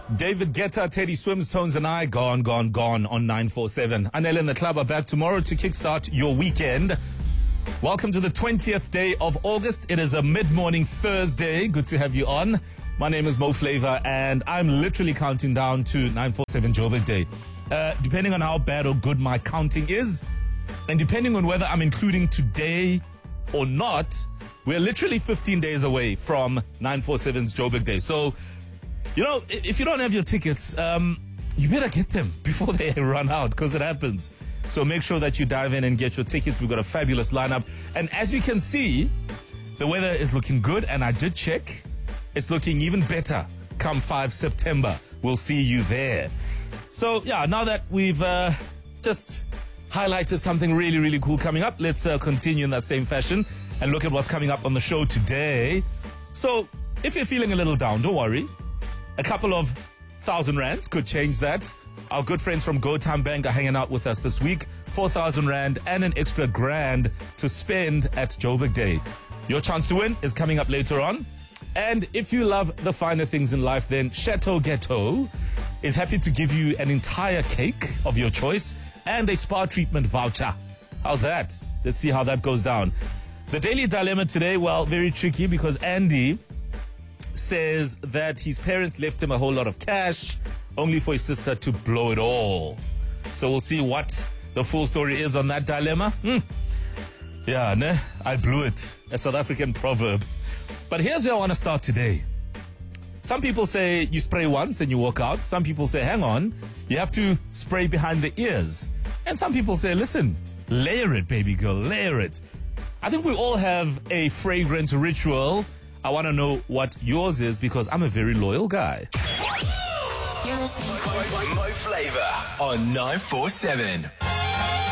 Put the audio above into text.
David Guetta, Teddy Swims, Tones and I, gone on 947. Anel and the club are back tomorrow to kickstart your weekend. Welcome to the 20th day of August. It is a mid-morning Thursday. Good to have you on. My name is Mo Flavor, and I'm literally counting down to 947 Joburg Day. Depending on how bad or good my counting is, and depending on whether I'm including today or not, we're literally 15 days away from 947's Joburg Day. So, you know, if you don't have your tickets, you better get them before they run out, because it happens. So make sure that you dive in and get your tickets. We've got a fabulous lineup. And as you can see, the weather is looking good. And I did check. It's looking even better come 5 September. We'll see you there. So, yeah, now that we've just highlighted something really, really cool coming up, let's continue in that same fashion and look at what's coming up on the show today. So, if you're feeling a little down, don't worry. A couple of 1,000 rands could change that. Our good friends from Go Time Bank are hanging out with us this week. 4,000 rand and an extra grand to spend at Joburg Day. Your chance to win is coming up later on. And if you love the finer things in life, then Chateau Ghetto is happy to give you an entire cake of your choice and a spa treatment voucher. How's that? Let's see how that goes down. The daily dilemma today, well, very tricky, because Andy says that his parents left him a whole lot of cash, only for his sister to blow it all. So we'll see what the full story is on that dilemma. Yeah, ne? I blew it. A South African proverb. But here's where I want to start today. Some people say you spray once and you walk out. Some people say, hang on, you have to spray behind the ears. And some people say, listen, layer it, baby girl, layer it. I think we all have a fragrance ritual. I want to know what yours is, because I'm a very loyal guy. You're listening to Mo Flavor on 947.